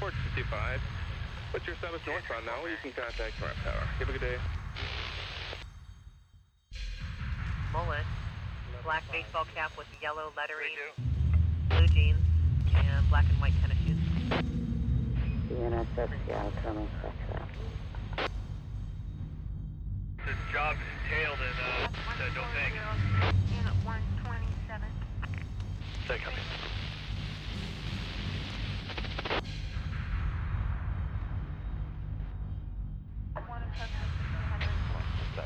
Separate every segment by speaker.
Speaker 1: Forge 55. What's your status northbound now? You can contact North Tower. Have a good day.
Speaker 2: Mullet, black baseball cap with yellow lettering, blue jeans, and black and white tennis shoes.
Speaker 3: UNSF Seattle coming, correct.
Speaker 4: The job entailed in Doping.
Speaker 5: Unit 127.
Speaker 4: Say copy.
Speaker 5: One in President 204.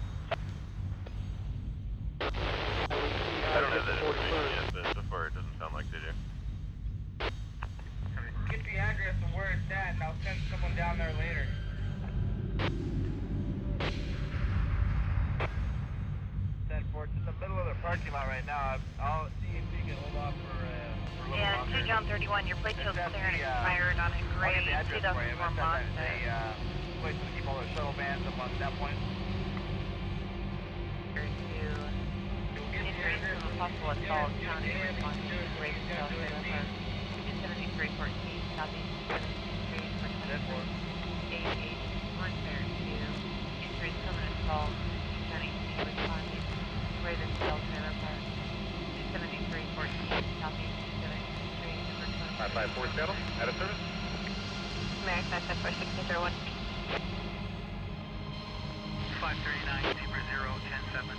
Speaker 4: I don't have that information yet, but so far it doesn't sound like they do.
Speaker 6: Get the address and where it's at, and I'll send someone down there later. It's in the middle of the parking lot right now. I'll see if we can hold off for a little
Speaker 2: Yeah,
Speaker 6: longer.
Speaker 2: 2 John 31, your plate shows clear and expired on a
Speaker 6: I'll
Speaker 2: gray
Speaker 6: get the address for you.
Speaker 2: 2004 Mazda.
Speaker 6: Place to keep all their shuttle vans up on that point.
Speaker 2: Injuries from a possible assault, county response to Raven Trail Trailer Park. 27314, Southeast 73 for 24. 88, Fair 2. Injuries from an assault, 270 responding to Raven Trail Trailer Park. 27314, Southeast 73 for 24.
Speaker 4: 554 Seattle, out of service.
Speaker 2: American SF 4601.
Speaker 4: 539, Zebra 0, 107.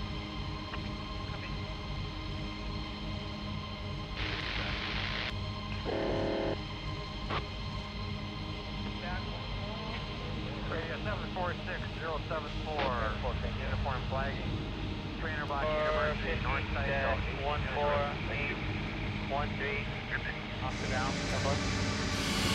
Speaker 6: Radio 746074, uniform flagging, trainer box, University, North Side, 14813, off the down,